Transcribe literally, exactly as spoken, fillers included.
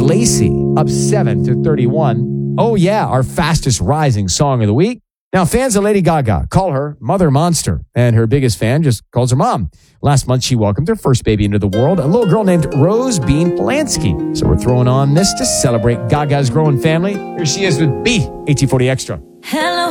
Lacey, up seven to thirty-one. Oh Yeah, our fastest rising song of the week. Now, fans of Lady Gaga call her Mother Monster, and her biggest fan just calls her Mom. Last month, she welcomed her first baby into the world, a little girl named Rose Bean Polanski. So we're throwing on this to celebrate Gaga's growing family. Here she is with B, eighteen forty Extra. Hello.